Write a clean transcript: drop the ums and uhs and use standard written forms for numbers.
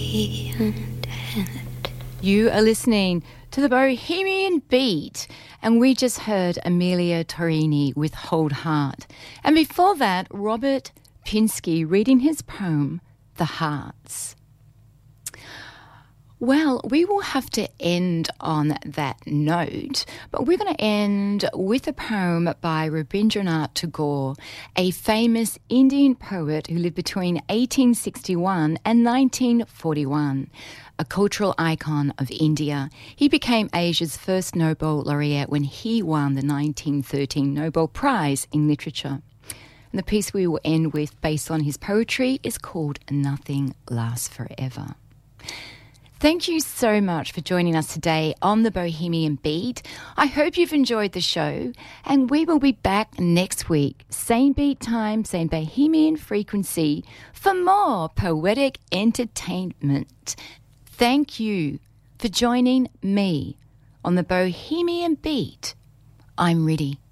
You are listening to the Bohemian Beat, and we just heard Amelia Torini with Hold Heart. And before that, Robert Pinsky reading his poem, The Hearts. Well, we will have to end on that note, but we're going to end with a poem by Rabindranath Tagore, a famous Indian poet who lived between 1861 and 1941, a cultural icon of India. He became Asia's first Nobel laureate when he won the 1913 Nobel Prize in Literature. And the piece we will end with, based on his poetry, is called Nothing Lasts Forever. Thank you so much for joining us today on the Bohemian Beat. I hope you've enjoyed the show, and we will be back next week, same beat time, same Bohemian frequency, for more poetic entertainment. Thank you for joining me on the Bohemian Beat. I'm Riddy.